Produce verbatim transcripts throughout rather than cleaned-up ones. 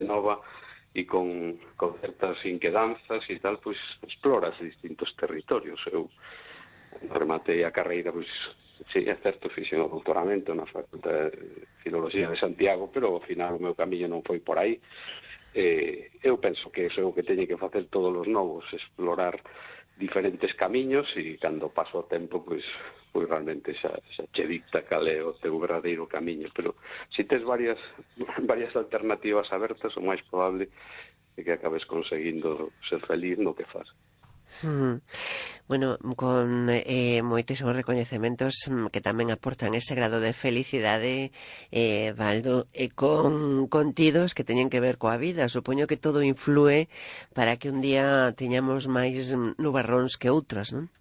nova e con, con certas inquedanzas e tal, pois exploras distintos territorios. Eu rematei a carreira, pois, sí, é certo, fixen o doutoramento na Facultade de Filoloxía de Santiago, pero ao final o meu camiño non foi por aí. Eh, eu penso que iso é o que teñen que facer todos os novos, explorar diferentes camiños, e cando paso o tempo, pois, pois realmente xa, xa che dicta cal é o teu verdadeiro camiño. Pero se tes varias, varias alternativas abertas, o máis probable é que acabes conseguindo ser feliz no que faz. Mm. Bueno, con eh, moitísimos recoñecementos que tamén aportan ese grado de felicidade, eh, Baldo, e con contidos que teñen que ver coa vida. Supoño que todo influe para que un día teñamos máis nubarróns que outros, non?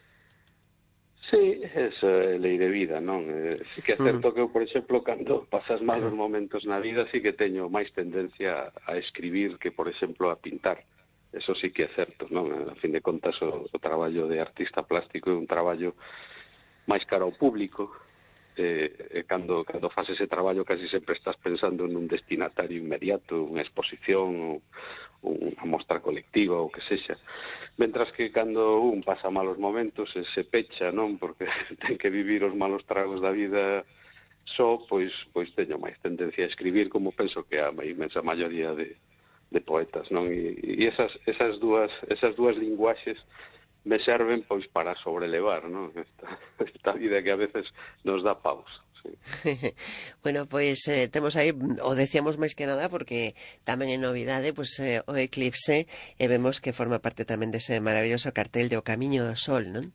Sí, esa é lei de vida, non? Eh, sí que é certo que eu, por exemplo, cando pasas malos momentos na vida, sí que teño máis tendencia a escribir que, por exemplo, a pintar. Eso sí que é certo, non? A fin de contas, o, o traballo de artista plástico é un traballo máis caro ao público, e, e cando, cando faz ese traballo casi sempre estás pensando nun destinatario inmediato, unha exposición, unha mostra colectiva, ou que sexa. Mentras que cando un pasa malos momentos e se pecha, non? Porque ten que vivir os malos tragos da vida só, pois, pois teño máis tendencia a escribir, como penso que a inmensa maioría de de poetas, non? E, e esas, esas dúas esas dúas linguaxes me serven pois para sobrelevar, non? Esta, esta vida que a veces nos dá paus. Sí. Bueno, pois eh, temos aí, o decíamos máis que nada porque tamén é novidade, pois eh, o eclipse, e vemos que forma parte tamén dese maravilloso cartel de O Camiño do Sol, non?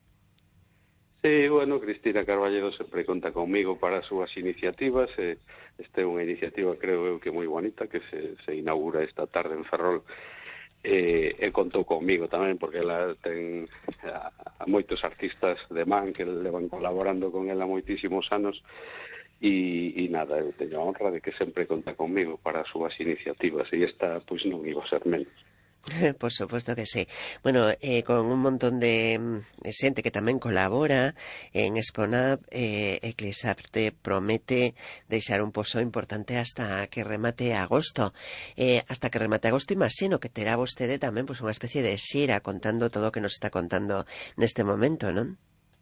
Sí, bueno, Cristina Carballedo sempre conta conmigo para as súas iniciativas. Eh, esta é unha iniciativa, creo eu, que moi bonita, que se, se inaugura esta tarde en Ferrol. Eh, e contou conmigo tamén, porque ela ten a, a moitos artistas de man que levan colaborando con ela moitísimos anos. E, e nada, eu teño a honra de que sempre conta conmigo para as súas iniciativas, e esta, pois, non iba a ser menos. Por supuesto que sí. Bueno, eh, con un montón de eh, xente que tamén colabora en Exponab, eh, Eclisarte promete deixar un pozo importante hasta que remate agosto. Eh, hasta que remate agosto, imagino que terá vostede tamén pois, unha especie de xira contando todo o que nos está contando neste momento, non?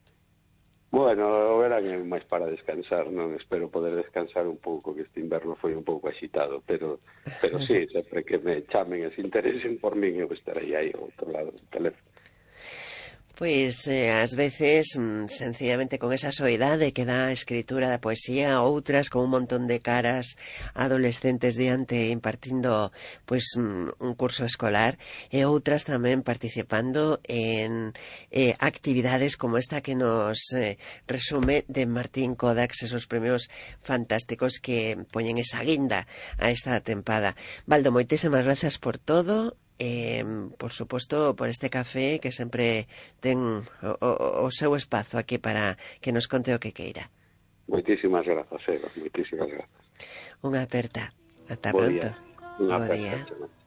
Bueno, o verán é máis para descansar, non? Espero poder descansar un pouco, que este inverno foi un pouco axitado, pero pero sí, sempre que me chamen e se interesen por min, eu estarei aí ao outro lado do teléfono. Pois, eh, ás veces, mm, sencillamente con esa soidade que dá a escritura da poesía, outras con un montón de caras adolescentes diante impartindo pois mm, un curso escolar, e outras tamén participando en eh, actividades como esta que nos eh, resume de Martín Kodax, esos premios fantásticos que poñen esa guinda a esta tempada. Baldo, moitísimas gracias por todo. Eh, por suposto, por este café que sempre ten o, o, o seu espazo aquí para que nos conte o que queira. Moitísimas grazas, Eva, moitísimas grazas. Unha aperta. Ata Bo pronto. Día. Unha Bo aperta. día.